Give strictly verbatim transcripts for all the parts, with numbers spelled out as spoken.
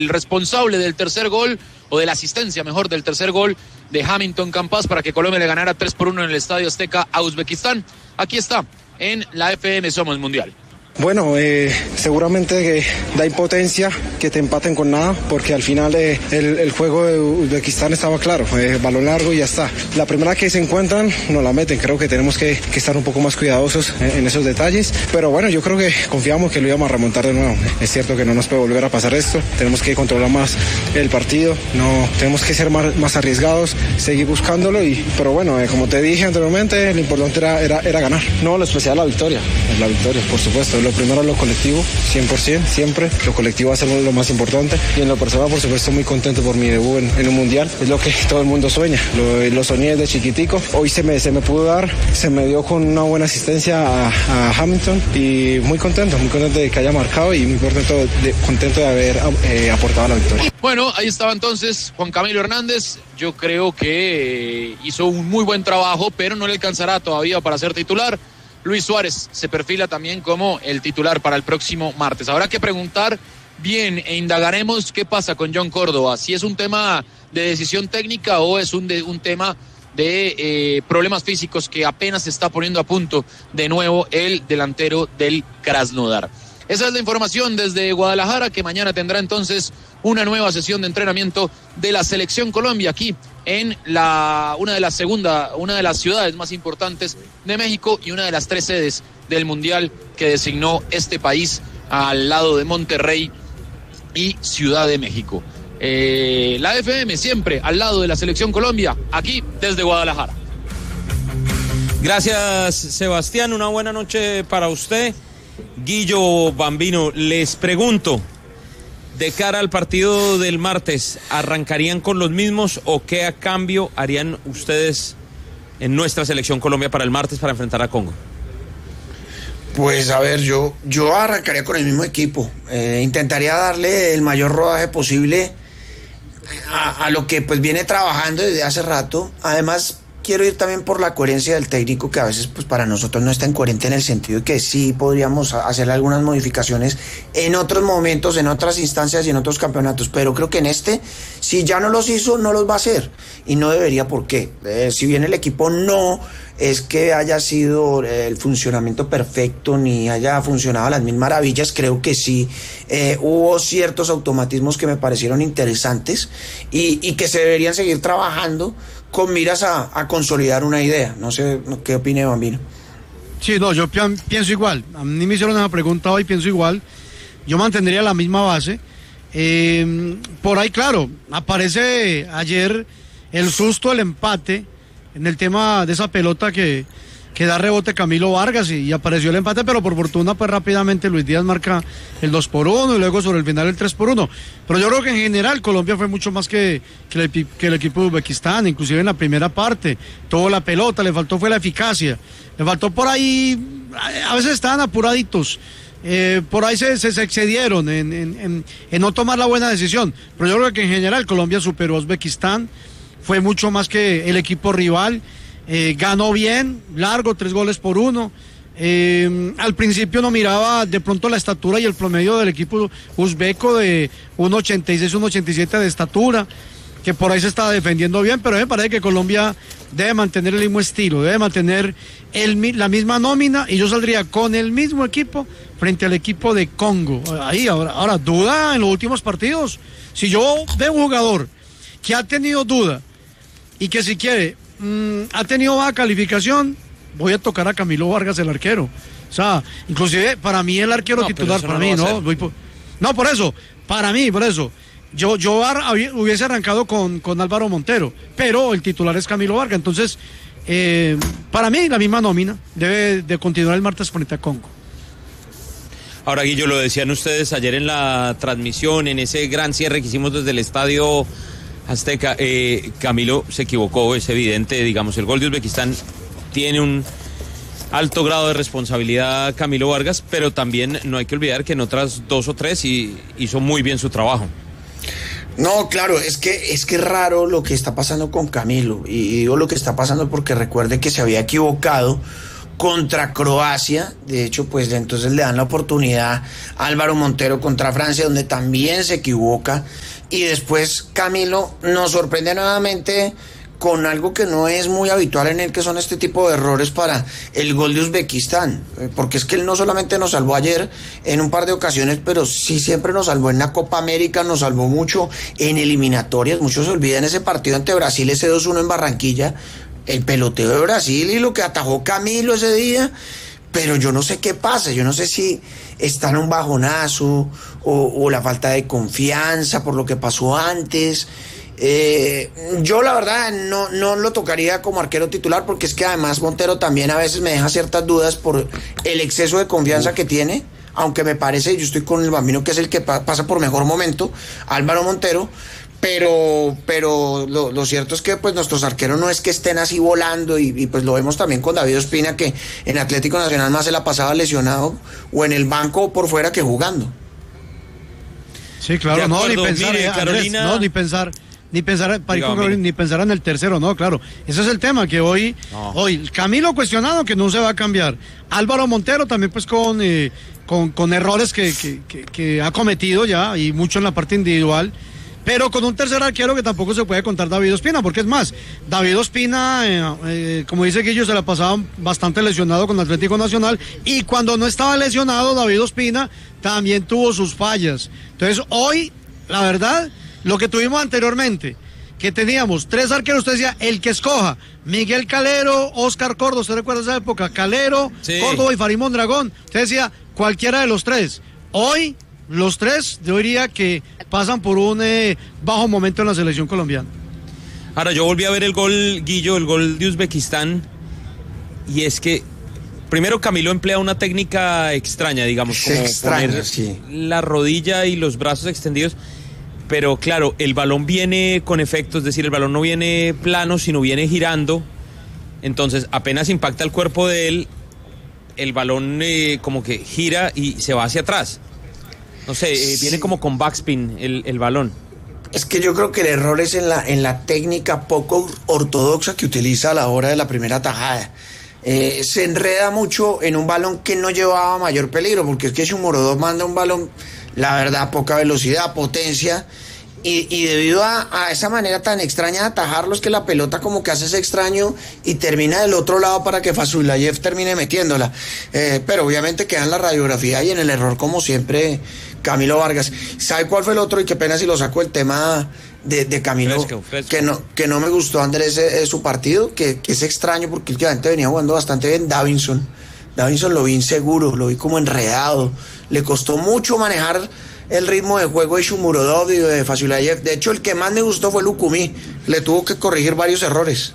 el responsable del tercer gol, o de la asistencia mejor del tercer gol de Hamilton Campas para que Colombia le ganara tres por uno en el Estadio Azteca a Uzbekistán. Aquí está, en la F M Somos Mundial. Bueno, eh, seguramente que da impotencia que te empaten con nada, porque al final eh, el, el juego de Uzbekistán estaba claro, eh, balón largo y ya está. La primera que se encuentran no la meten, creo que tenemos que, que estar un poco más cuidadosos en, en esos detalles, pero bueno, yo creo que confiamos que lo íbamos a remontar de nuevo. Es cierto que no nos puede volver a pasar esto, tenemos que controlar más el partido, no tenemos que ser más, más arriesgados, seguir buscándolo, y, pero bueno, eh, como te dije anteriormente, lo importante era, era, era ganar. No, lo especial la victoria, la victoria, por supuesto. Lo primero es lo colectivo, cien por ciento, siempre. Lo colectivo va a ser lo más importante. Y en lo personal, por supuesto, muy contento por mi debut en, en un mundial. Es lo que todo el mundo sueña. Lo, lo soñé desde chiquitico. Hoy se me, se me pudo dar, se me dio con una buena asistencia a, a Hamilton. Y muy contento, muy contento de que haya marcado y muy contento de, contento de haber eh, aportado la victoria. Bueno, ahí estaba entonces Juan Camilo Hernández. Yo creo que hizo un muy buen trabajo, pero no le alcanzará todavía para ser titular. Luis Suárez se perfila también como el titular para el próximo martes. Habrá que preguntar bien e indagaremos qué pasa con John Córdoba, si es un tema de decisión técnica o es un, de, un tema de eh, problemas físicos que apenas se está poniendo a punto de nuevo el delantero del Krasnodar. Esa es la información desde Guadalajara, que mañana tendrá entonces una nueva sesión de entrenamiento de la Selección Colombia aquí en la una de las segunda, una de las ciudades más importantes de México y una de las tres sedes del Mundial que designó este país al lado de Monterrey y Ciudad de México. Eh, la F M siempre al lado de la Selección Colombia, aquí desde Guadalajara. Gracias, Sebastián, una buena noche para usted. Guillo Bambino, les pregunto, de cara al partido del martes, ¿arrancarían con los mismos o qué a cambio harían ustedes en nuestra Selección Colombia para el martes para enfrentar a Congo? Pues a ver, yo, yo arrancaría con el mismo equipo, eh, intentaría darle el mayor rodaje posible a, a lo que pues viene trabajando desde hace rato. Además, quiero ir también por la coherencia del técnico, que a veces pues para nosotros no es tan coherente, en el sentido de que sí podríamos hacerle algunas modificaciones en otros momentos, en otras instancias y en otros campeonatos, pero creo que en este, si ya no los hizo, no los va a hacer y no debería. ¿Por qué? Eh, si bien el equipo no es que haya sido eh, el funcionamiento perfecto ni haya funcionado a las mil maravillas, creo que sí eh, hubo ciertos automatismos que me parecieron interesantes y, y que se deberían seguir trabajando con miras a, a consolidar una idea. No sé qué opine Bambino. Sí, no, yo pi- pienso igual. A mí me hicieron una pregunta hoy, pienso igual. Yo mantendría la misma base. Eh, por ahí, claro, aparece ayer el susto, el empate, en el tema de esa pelota que, que da rebote Camilo Vargas y, y apareció el empate, pero por fortuna pues rápidamente Luis Díaz marca el dos por uno y luego sobre el final el tres por uno. Pero yo creo que en general Colombia fue mucho más que, que, el, que el equipo de Uzbekistán, inclusive en la primera parte, toda la pelota, le faltó fue la eficacia, le faltó por ahí, a veces estaban apuraditos, eh, por ahí se, se, se excedieron en, en, en, en no tomar la buena decisión, pero yo creo que en general Colombia superó a Uzbekistán, fue mucho más que el equipo rival. Eh, ganó bien, largo, tres goles por uno. Eh, al principio no miraba de pronto la estatura y el promedio del equipo uzbeco de uno ochenta y seis, uno ochenta y siete de estatura, que por ahí se estaba defendiendo bien, pero me parece que Colombia debe mantener el mismo estilo, debe mantener el, la misma nómina, y yo saldría con el mismo equipo frente al equipo de Congo. Ahí, ahora, ahora duda en los últimos partidos. Si yo veo un jugador que ha tenido duda y que si quiere mmm, ha tenido baja calificación, voy a tocar a Camilo Vargas, el arquero. O sea, inclusive para mí el arquero no, titular, para no mí, ¿no? Voy por, no, por eso, para mí, por eso. Yo, yo ar, hubiese arrancado con, con Álvaro Montero, pero el titular es Camilo Vargas. Entonces, eh, para mí la misma nómina debe de continuar el martes frente a Congo. Ahora, Guillo, lo decían ustedes ayer en la transmisión, en ese gran cierre que hicimos desde el Estadio Azteca, eh, Camilo se equivocó, es evidente, digamos, el gol de Uzbekistán tiene un alto grado de responsabilidad Camilo Vargas, pero también no hay que olvidar que en otras dos o tres y, hizo muy bien su trabajo. No, claro, es que es que es raro lo que está pasando con Camilo, y digo lo que está pasando porque recuerde que se había equivocado contra Croacia. De hecho, pues entonces le dan la oportunidad a Álvaro Montero contra Francia, donde también se equivoca. Y después Camilo nos sorprende nuevamente con algo que no es muy habitual en él, que son este tipo de errores para el gol de Uzbekistán, porque es que él no solamente nos salvó ayer en un par de ocasiones, pero sí siempre nos salvó en la Copa América, nos salvó mucho en eliminatorias. Muchos se olvidan ese partido ante Brasil, ese dos uno en Barranquilla, el peloteo de Brasil y lo que atajó Camilo ese día. Pero yo no sé qué pasa, yo no sé si está en un bajonazo o, o la falta de confianza por lo que pasó antes. Eh, yo la verdad no, no lo tocaría como arquero titular, porque es que además Montero también a veces me deja ciertas dudas por el exceso de confianza que tiene, aunque me parece, yo estoy con el Bambino, que es el que pa- pasa por mejor momento, Álvaro Montero, pero pero lo, lo cierto es que pues nuestros arqueros no es que estén así volando, y, y pues lo vemos también con David Ospina, que en Atlético Nacional más se la pasaba lesionado o en el banco o por fuera que jugando. Sí, claro, no, ni pensar, mire, eh, Andrés, Carolina... no, ni pensar, ni pensar, para ir con Diga, Carolina, ni pensar en el tercero, no, claro. Ese es el tema, que hoy, no. hoy, Camilo cuestionado, que no se va a cambiar. Álvaro Montero también pues con, eh, con, con errores que, que, que, que ha cometido ya, y mucho en la parte individual. Pero con un tercer arquero que tampoco se puede contar David Ospina, porque es más, David Ospina, eh, eh, como dice Guillo, se la pasaba bastante lesionado con Atlético Nacional, y cuando no estaba lesionado, David Ospina también tuvo sus fallas. Entonces hoy, la verdad, lo que tuvimos anteriormente, que teníamos tres arqueros, usted decía, el que escoja, Miguel Calero, Oscar Córdoba, ¿usted recuerda esa época? Calero, sí. Córdoba y Farid Mondragón. Usted decía, cualquiera de los tres. Hoy, los tres, yo diría que pasan por un eh, bajo momento en la selección colombiana. Ahora, yo volví a ver el gol, Guillo, el gol de Uzbekistán, y es que primero Camilo emplea una técnica extraña, digamos, como extraña, poner sí. la rodilla y los brazos extendidos, pero claro, el balón viene con efecto, es decir, el balón no viene plano, sino viene girando, entonces apenas impacta el cuerpo de él, el balón eh, como que gira y se va hacia atrás. No sé, eh, sí. viene como con backspin el, el balón. Es que yo creo que el error es en la, en la técnica poco ortodoxa que utiliza a la hora de la primera tajada. Eh, se enreda mucho en un balón que no llevaba mayor peligro, porque es que Shomurodov manda un balón, la verdad, a poca velocidad, potencia, y, y debido a, a esa manera tan extraña de atajarlo, es que la pelota como que hace ese extraño y termina del otro lado para que Fasulayev termine metiéndola. Eh, pero obviamente queda en la radiografía y en el error, como siempre, Camilo Vargas. ¿Sabe cuál fue el otro? Y qué pena si lo saco el tema de, de Camilo, fresco, fresco. Que, no, que no me gustó, Andrés, eh, su partido, que, que es extraño porque últimamente venía jugando bastante bien. Davinson. Davinson lo vi inseguro, lo vi como enredado. Le costó mucho manejar el ritmo de juego de Shomurodov y de Fasulayev. De hecho, el que más me gustó fue Lukumi. Le tuvo que corregir varios errores.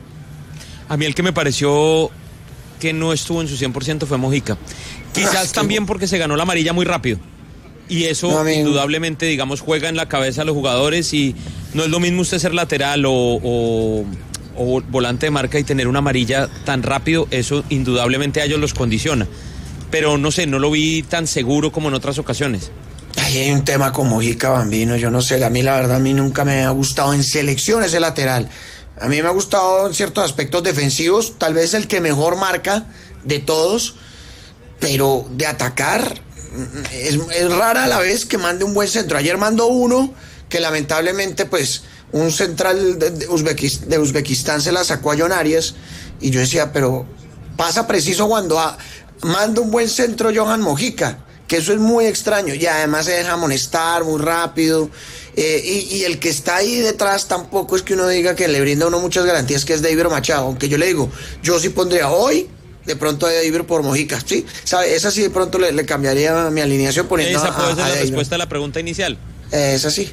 A mí el que me pareció que no estuvo en su cien por ciento fue Mojica. Quizás Ah, también porque se ganó la amarilla muy rápido. Y eso No, indudablemente, digamos, juega en la cabeza a los jugadores, y no es lo mismo usted ser lateral o, o, o volante de marca y tener una amarilla tan rápido, eso indudablemente a ellos los condiciona. Pero no sé, no lo vi tan seguro como en otras ocasiones. Ay, hay un tema con Mojica, Bambino, yo no sé, a mí la verdad a mí nunca me ha gustado en selección ese lateral. A mí me ha gustado en ciertos aspectos defensivos, tal vez el que mejor marca de todos, pero de atacar es, es rara a la vez que mande un buen centro. Ayer mandó uno que lamentablemente pues un central de, de, Uzbekist, de Uzbekistán se la sacó a John Arias, y yo decía, pero pasa preciso cuando a, manda un buen centro Johan Mojica, que eso es muy extraño, y además se deja amonestar muy rápido, eh, y, y el que está ahí detrás tampoco es que uno diga que le brinda a uno muchas garantías, que es David Machado, aunque yo le digo, yo sí pondría hoy de pronto a David por Mojica, sí, ¿sabe? Esa sí de pronto le, le cambiaría mi alineación poniendo Esa puede a, ser a la David. respuesta a la pregunta inicial. Eh, esa sí.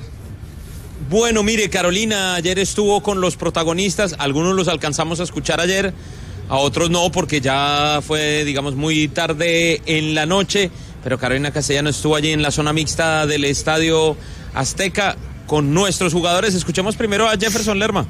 Bueno, mire, Carolina ayer estuvo con los protagonistas, algunos los alcanzamos a escuchar ayer, a otros no, porque ya fue, digamos, muy tarde en la noche, pero Carolina Castellano estuvo allí en la zona mixta del Estadio Azteca con nuestros jugadores. Escuchemos primero a Jefferson Lerma.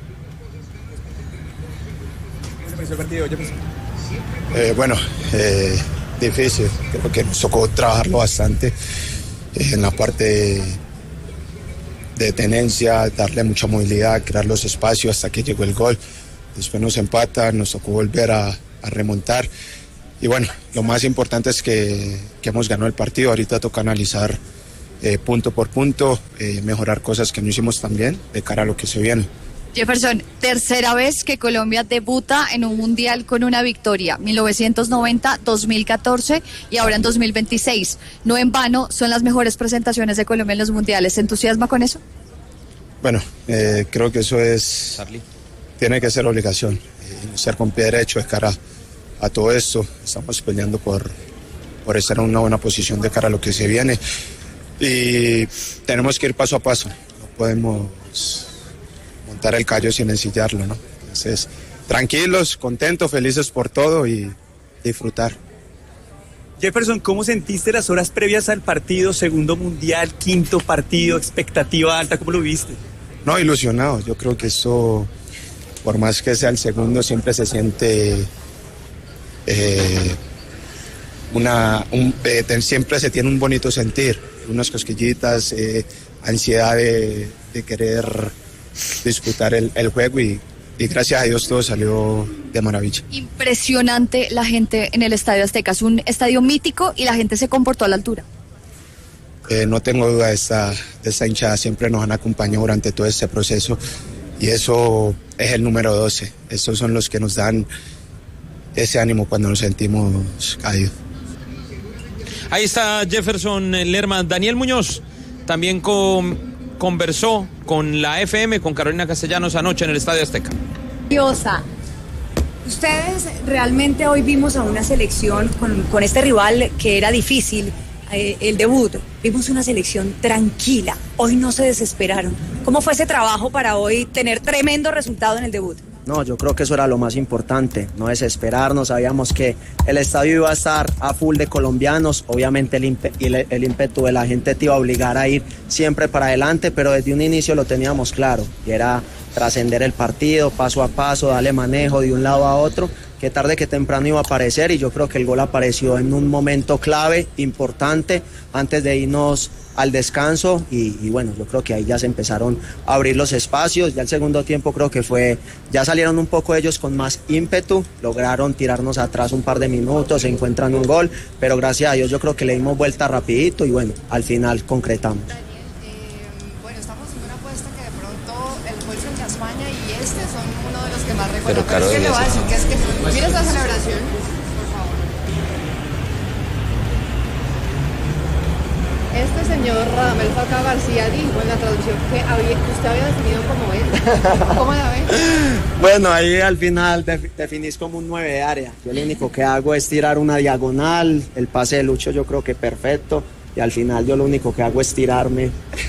Eh, bueno, eh, difícil, creo que nos tocó trabajarlo bastante eh, en la parte de tenencia, darle mucha movilidad, crear los espacios hasta que llegó el gol. Después nos empatan, nos tocó volver a, a remontar. Y bueno, lo más importante es que, que hemos ganado el partido. Ahorita toca analizar eh, punto por punto, eh, mejorar cosas que no hicimos tan bien de cara a lo que se viene. Jefferson, tercera vez que Colombia debuta en un mundial con una victoria, mil novecientos noventa, dos mil catorce y ahora en dos mil veintiséis. No en vano, son las mejores presentaciones de Colombia en los mundiales. ¿Se entusiasma con eso? Bueno, eh, creo que eso es, Charlie. tiene que ser obligación, eh, iniciar con pie derecho de cara a todo esto. Estamos peleando por, por estar en una buena posición de cara a lo que se viene y tenemos que ir paso a paso, no podemos montar el callo sin ensillarlo, ¿no? Entonces, tranquilos, contentos, felices por todo y disfrutar. Jefferson, ¿cómo sentiste las horas previas al partido, segundo mundial, quinto partido, expectativa alta? ¿Cómo lo viste? No, ilusionado. Yo creo que esto, por más que sea el segundo, siempre se siente eh, una, un, eh, siempre se tiene un bonito sentir, unas cosquillitas, eh, ansiedad de, de querer disputar el, el juego y, y gracias a Dios todo salió de maravilla. Impresionante la gente en el Estadio Azteca, es un estadio mítico y la gente se comportó a la altura. Eh, no tengo duda de esta, de esta hinchada, siempre nos han acompañado durante todo este proceso y eso es el número doce, esos son los que nos dan ese ánimo cuando nos sentimos caídos. Ahí está Jefferson Lerma. Daniel Muñoz también con, conversó con la F M, con Carolina Castellanos anoche en el Estadio Azteca. Diosa, ustedes realmente hoy vimos a una selección con, con este rival que era difícil, eh, el debut, vimos una selección tranquila, hoy no se desesperaron. ¿Cómo fue ese trabajo para hoy tener tremendo resultado en el debut? No, yo creo que eso era lo más importante, no desesperarnos, sabíamos que el estadio iba a estar a full de colombianos, obviamente el, imp- el, el ímpetu de la gente te iba a obligar a ir siempre para adelante, pero desde un inicio lo teníamos claro, y era trascender el partido, paso a paso, darle manejo de un lado a otro, que tarde que temprano iba a aparecer, y yo creo que el gol apareció en un momento clave, importante, antes de irnos al descanso y, y bueno, yo creo que ahí ya se empezaron a abrir los espacios, ya el segundo tiempo creo que fue, ya salieron un poco ellos con más ímpetu, lograron tirarnos atrás un par de minutos, se encuentran un gol, pero gracias a Dios yo creo que le dimos vuelta rapidito y bueno, al final concretamos. Daniel, eh, bueno, estamos en una apuesta que de pronto el gol frente a España y este son uno de los que más recuerdo, pero, pero es que le voy a decir que es que, mira esta celebración. Este señor Radamel Falcao García dijo en la traducción que, había, que usted había definido como él. ¿Cómo la ve? Bueno, ahí al final def- definís como un nueve de área. Yo lo único que hago es tirar una diagonal, el pase de Lucho yo creo que perfecto, y al final yo lo único que hago es tirarme.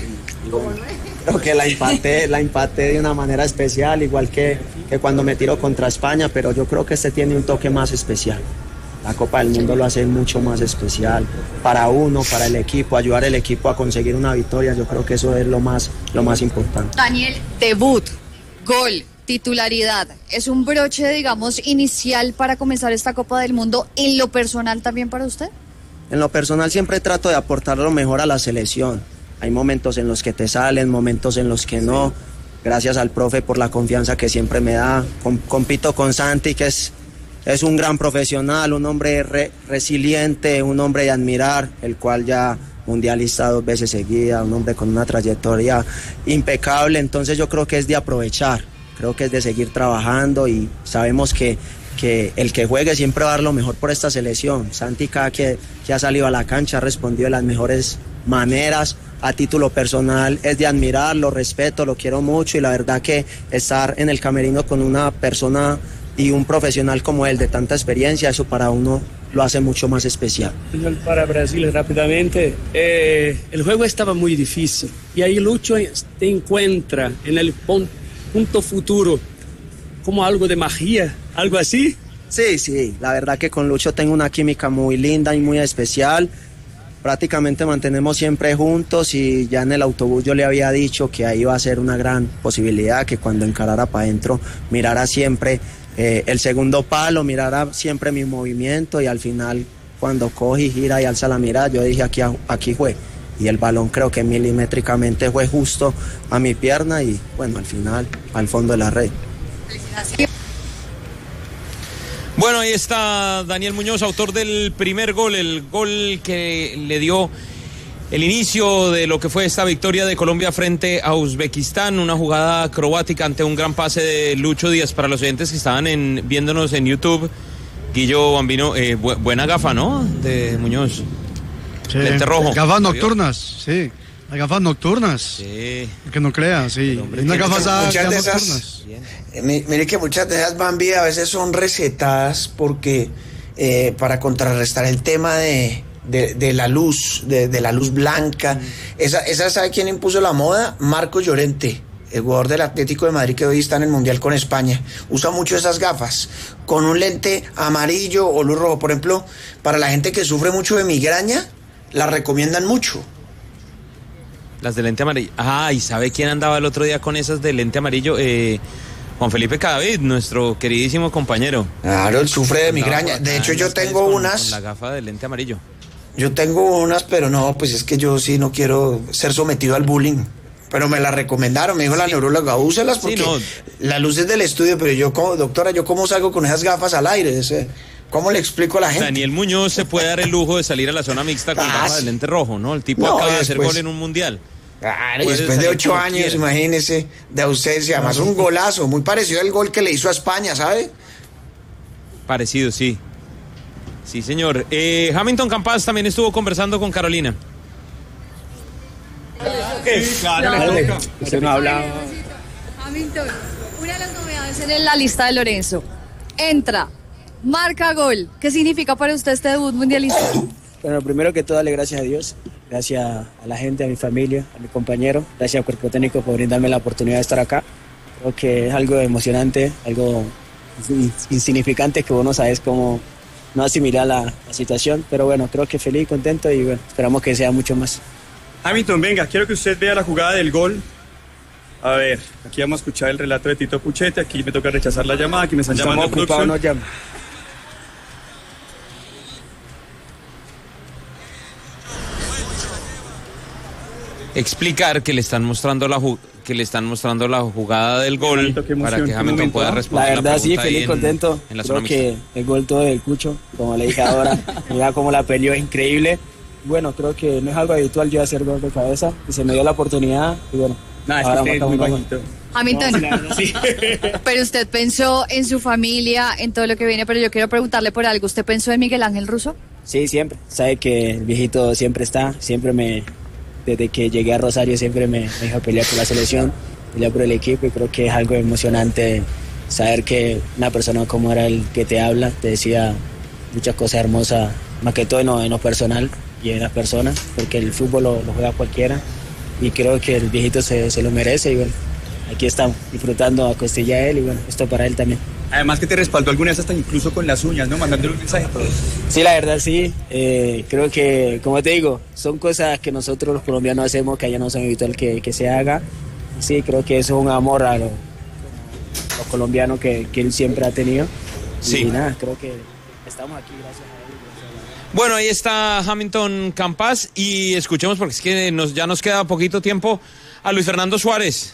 Y bueno, creo que la empaté, la empaté de una manera especial, igual que, que cuando me tiro contra España, pero yo creo que este tiene un toque más especial. La Copa del Mundo lo hace mucho más especial para uno, para el equipo, ayudar al equipo a conseguir una victoria. Yo creo que eso es lo más, lo más importante. Daniel, debut, gol, titularidad. ¿Es un broche, digamos, inicial para comenzar esta Copa del Mundo en lo personal también para usted? En lo personal siempre trato de aportar lo mejor a la selección. Hay momentos en los que te salen, momentos en los que no. Gracias al profe por la confianza que siempre me da. Com- compito con Santi, que es... Es un gran profesional, un hombre re, resiliente, un hombre de admirar, el cual ya mundialista dos veces seguida, un hombre con una trayectoria impecable, entonces yo creo que es de aprovechar, creo que es de seguir trabajando y sabemos que, que el que juegue siempre va a dar lo mejor por esta selección. Santi cada que, que ha salido a la cancha ha respondido de las mejores maneras, a título personal es de admirar, lo respeto, lo quiero mucho y la verdad que estar en el camerino con una persona y un profesional como él de tanta experiencia, eso para uno lo hace mucho más especial. Para Brasil rápidamente, eh, el juego estaba muy difícil y ahí Lucho te encuentra en el punto futuro como algo de magia, algo así. Sí, sí, la verdad que con Lucho tengo una química muy linda y muy especial. Prácticamente mantenemos siempre juntos y ya en el autobús yo le había dicho que ahí iba a ser una gran posibilidad, que cuando encarara para adentro mirara siempre eh, el segundo palo, mirara siempre mi movimiento y al final cuando coge y gira y alza la mirada yo dije aquí, aquí fue y el balón creo que milimétricamente fue justo a mi pierna y bueno al final al fondo de la red. Bueno, ahí está Daniel Muñoz, autor del primer gol, el gol que le dio el inicio de lo que fue esta victoria de Colombia frente a Uzbekistán, una jugada acrobática ante un gran pase de Lucho Díaz. Para los oyentes que estaban en, viéndonos en YouTube, Guillo Bambino, eh, bu buena gafa, ¿no? De Muñoz. Sí. Lente rojo. Gafas nocturnas, sí. Las gafas nocturnas. Sí. Que no crea, sí. Unas gafas, muchas gafas de esas, nocturnas. Mire que muchas de esas Bambi a veces son recetadas porque eh, para contrarrestar el tema de, de, de la luz, de, de la luz blanca. Mm. Esa, esa, ¿sabe quién impuso la moda? Marcos Llorente, el jugador del Atlético de Madrid que hoy está en el Mundial con España. Usa mucho esas gafas con un lente amarillo o luz rojo. Por ejemplo, para la gente que sufre mucho de migraña, las recomiendan mucho. Las de lente amarillo. Ah, ¿y sabe quién andaba el otro día con esas de lente amarillo? Eh, Juan Felipe Cadavid, nuestro queridísimo compañero. Claro, él sufre de migraña. De hecho, yo tengo con, unas... Con la gafa de lente amarillo. Yo tengo unas, pero no, pues es que yo sí no quiero ser sometido al bullying. Pero me las recomendaron, me dijo sí. la neuróloga, úselas porque sí, no. la luz es del estudio, pero yo, como, doctora, ¿yo cómo salgo con esas gafas al aire? Ese, ¿cómo le explico a la gente? Daniel Muñoz se puede dar el lujo de salir a la zona mixta con ah, gafas de lente rojo, ¿no? El tipo no, acaba de hacer gol en un mundial. Claro, después de ocho años, quiera. imagínese, de ausencia, además un golazo, muy parecido al gol que le hizo a España, ¿sabe? Parecido, sí. Sí, señor. Eh, Hamilton Campas también estuvo conversando con Carolina. Sí, claro, le toca. Usted no habla. Hamilton, una de las novedades en la lista de Lorenzo. Entra, marca gol. ¿Qué significa para usted este debut mundialista? Bueno, primero que todo, darle gracias a Dios, gracias a la gente, a mi familia, a mi compañero, gracias al cuerpo técnico por brindarme la oportunidad de estar acá. Creo que es algo emocionante, algo insignificante que vos no sabes cómo no asimilar la, la situación, pero bueno, creo que feliz, contento y bueno, esperamos que sea mucho más. Hamilton, venga, quiero que usted vea la jugada del gol. A ver, aquí vamos a escuchar el relato de Tito Puchete, aquí me toca rechazar la llamada, aquí me están llamando a producción. No llama. Explicar que le están mostrando la que le están mostrando la jugada del gol Hamilton, para que Hamilton pueda responder. La verdad, la sí, feliz, en, contento. En la Creo que el gol todo del Cucho, como le dije ahora, mira cómo la peleó, es increíble. Bueno, creo que no es algo habitual yo hacer gol de cabeza, y se me dio la oportunidad y bueno. Nah, ahora es muy bajito. Hamilton, no, sí. pero usted pensó en su familia, en todo lo que viene, pero yo quiero preguntarle por algo. ¿Usted pensó en Miguel Ángel Russo? Sí, siempre. Sabe que el viejito siempre está, siempre me... Desde que llegué a Rosario siempre me, me dijo pelear por la selección, pelear por el equipo y creo que es algo emocionante saber que una persona como era el que te habla, te decía muchas cosas hermosas, más que todo en lo, en lo personal y en las personas, porque el fútbol lo, lo juega cualquiera y creo que el viejito se, se lo merece y bueno, aquí estamos disfrutando a costilla de él y bueno, esto para él también. Además que te respaldó alguna vez hasta incluso con las uñas, ¿no? Mandándole un mensaje a todos. Sí, la verdad sí. Eh, creo que, como te digo, son cosas que nosotros los colombianos hacemos que allá no son habitual que, que se haga. Sí, creo que eso es un amor a, lo, a los colombianos que, que él siempre ha tenido. Sí. Y nada, creo que estamos aquí gracias a él. Gracias a él. Bueno, ahí está Hamilton Campas y escuchemos, porque es que nos, ya nos queda poquito tiempo, a Luis Fernando Suárez.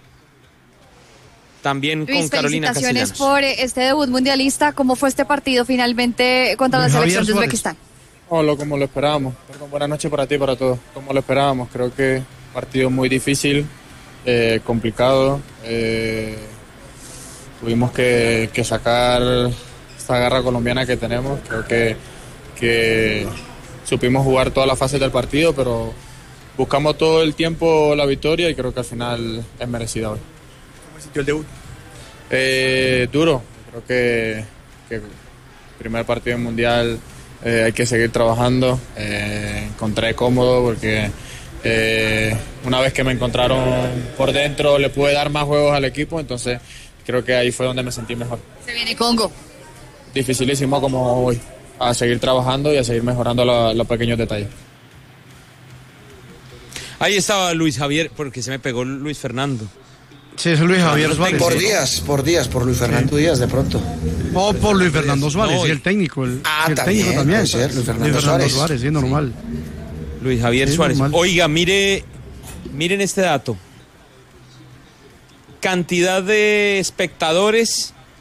También Luis, con Carolina felicitaciones Castellanos. por este debut mundialista. ¿Cómo fue este partido finalmente contra Luis la selección Javier de Suárez. Uzbekistán? Hola, como lo esperábamos. Perdón, buenas noches para ti y para todos. Como lo esperábamos, creo que partido muy difícil, eh, complicado. Eh, tuvimos que, que sacar esta garra colombiana que tenemos. Creo que, que supimos jugar todas las fases del partido, pero buscamos todo el tiempo la victoria y creo que al final es merecida hoy. ¿Cómo sintió el debut? Eh, duro, creo que, que el primer partido mundial eh, hay que seguir trabajando. Eh, encontré cómodo porque eh, una vez que me encontraron por dentro le pude dar más juegos al equipo, entonces creo que ahí fue donde me sentí mejor. Se viene Congo. Dificilísimo como hoy, a seguir trabajando y a seguir mejorando lo, los pequeños detalles. Ahí estaba Luis Javier, porque se me pegó Luis Fernando. Sí, es Luis Javier Suárez. Por sí. días, por días, por Luis Fernando sí. Díaz de pronto. O por Luis Fernando Suárez, no, y el técnico. El, ah, el también, técnico también. Puede ser, Luis Fernando, Luis Fernando Suárez. Suárez, sí, normal. Luis Javier sí, Suárez. normal. Oiga, mire, miren este dato. Cantidad de espectadores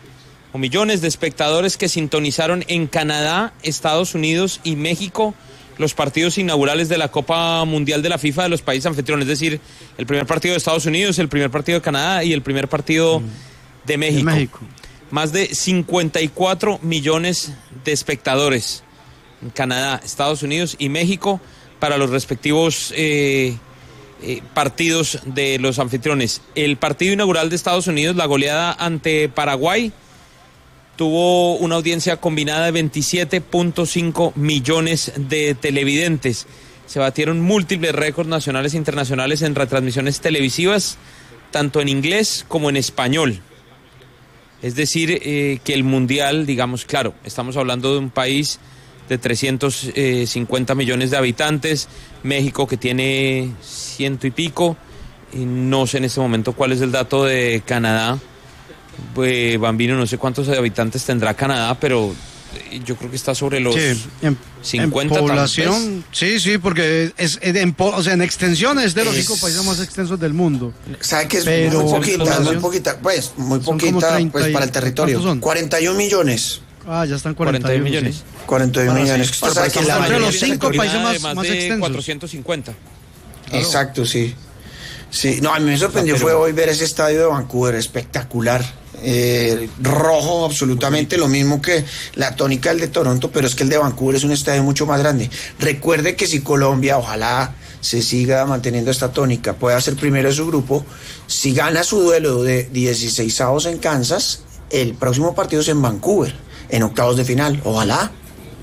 o millones de espectadores que sintonizaron en Canadá, Estados Unidos y México los partidos inaugurales de la Copa Mundial de la FIFA de los países anfitriones, es decir, el primer partido de Estados Unidos, el primer partido de Canadá y el primer partido de México. De México. Más de cincuenta y cuatro millones de espectadores en Canadá, Estados Unidos y México para los respectivos eh, eh, partidos de los anfitriones. El partido inaugural de Estados Unidos, la goleada ante Paraguay, tuvo una audiencia combinada de veintisiete punto cinco millones de televidentes. Se batieron múltiples récords nacionales e internacionales en retransmisiones televisivas, tanto en inglés como en español. Es decir, eh, que el Mundial, digamos, claro, estamos hablando de un país de trescientos cincuenta millones de habitantes, México que tiene ciento y pico, y no sé en este momento cuál es el dato de Canadá. Pues, Bambino, no sé cuántos habitantes tendrá Canadá, pero yo creo que está sobre los sí, en, cincuenta. En población, sí, sí, porque es, es en, o sea, en extensión es de los es, cinco países más extensos del mundo. ¿Sabe que es pero, muy poquita, muy poquita, pues, muy poquita, pues, para el territorio? cuarenta y un millones. Ah, ya están cuarenta y uno millones. Sí. cuarenta y uno millones. Sí. Bueno, que la entre los cinco países más, más, más de extensos. cuatrocientos cincuenta. Claro. Exacto, sí. Sí, no, a mí me sorprendió, pero... fue hoy ver ese estadio de Vancouver, espectacular. Eh, rojo absolutamente, lo mismo que la tónica del de Toronto, pero es que el de Vancouver es un estadio mucho más grande. Recuerde que si Colombia, ojalá se siga manteniendo esta tónica, pueda ser primero de su grupo, si gana su duelo de dieciseisavos en Kansas, el próximo partido es en Vancouver, en octavos de final, ojalá.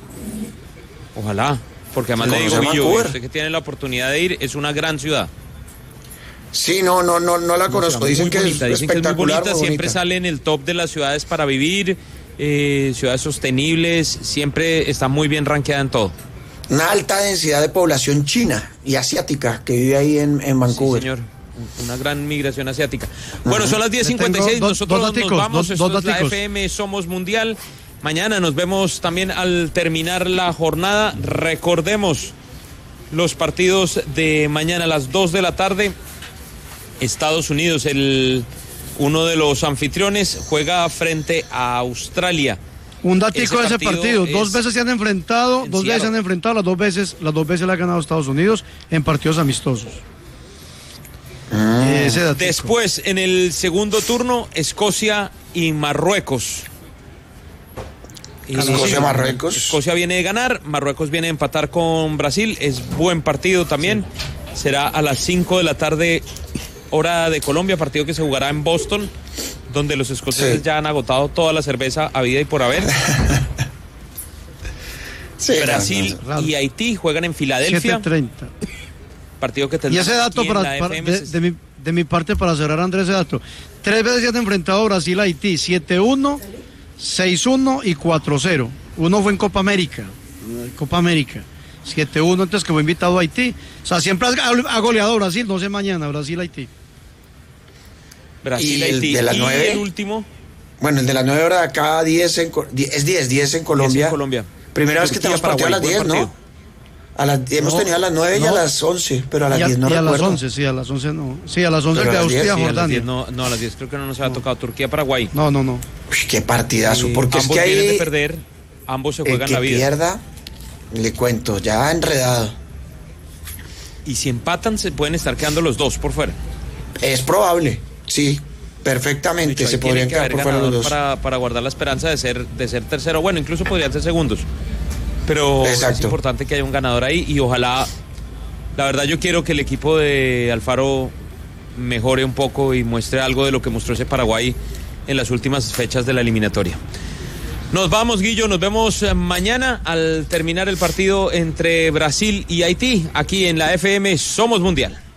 Ojalá, porque además le digo, Guillo, usted que tiene la oportunidad de ir, es una gran ciudad. Sí, no, no, no, no la conozco. Dicen que, bonita, es dicen que es muy bonita, muy siempre bonita. sale en el top de las ciudades para vivir, eh, ciudades sostenibles, siempre está muy bien rankeada en todo. Una alta densidad de población china y asiática que vive ahí en, en Vancouver. Sí, señor, una gran migración asiática. Uh-huh. Bueno, son las diez cincuenta y seis, dos, nosotros dos daticos, nos vamos, dos, dos esto es la F M Somos Mundial. Mañana nos vemos también al terminar la jornada. Recordemos los partidos de mañana a las dos de la tarde. Estados Unidos, el uno de los anfitriones, juega frente a Australia. Un datico de ese partido, dos veces se han enfrentado, dos veces se han enfrentado, las dos veces, las dos veces la ha ganado Estados Unidos en partidos amistosos. Ah. Ese Después, en el segundo turno, Escocia y Marruecos. Escocia, Marruecos. Escocia viene de ganar, Marruecos viene de empatar con Brasil, es buen partido también. Sí. Será a las cinco de la tarde, hora de Colombia, partido que se jugará en Boston, donde los escoceses sí. ya han agotado toda la cerveza habida y por haber. Sí, Brasil no, no, no. y Haití juegan en Filadelfia. siete treinta. Partido que tendrá. Y ese dato para, para, de, de, mi, de mi parte para cerrar, Andrés, ese dato. Tres veces se han enfrentado Brasil a Haití, siete uno, seis uno y cuatro cero. Uno fue en Copa América, Copa América. siete uno, entonces que fue invitado a Haití. O sea, siempre ha, ha goleado Brasil, no sé mañana, Brasil-Haití. Brasil, Haití. De las y nueve, el último. Bueno, el de las nueve horas de acá, diez en, es diez, diez en Colombia. diez en Colombia. Primera vez que tenemos partido a las diez, ¿no? A las, no, hemos tenido a las nueve no, y a las once, pero a las diez no y a recuerdo. Y a las once, sí, a las once no. Sí, a las once de Austria, sí, Jordania. No, no, a las diez creo que no nos había no. tocado Turquía-Paraguay. No, no, no. Uy, qué partidazo, eh, porque es que ahí... vienen de perder, ambos se juegan el que la vida. pierda, le cuento, ya enredado. Y si empatan, se pueden estar quedando los dos por fuera. Es probable, sí. Perfectamente, hecho, se podrían quedar por fuera los dos. Para, para guardar la esperanza de ser, de ser tercero. Bueno, incluso podrían ser segundos. Pero Exacto. es importante que haya un ganador ahí y ojalá, la verdad yo quiero que el equipo de Alfaro mejore un poco y muestre algo de lo que mostró ese Paraguay en las últimas fechas de la eliminatoria. Nos vamos, Guillo, nos vemos mañana al terminar el partido entre Brasil y Haití, aquí en la F M Somos Mundial.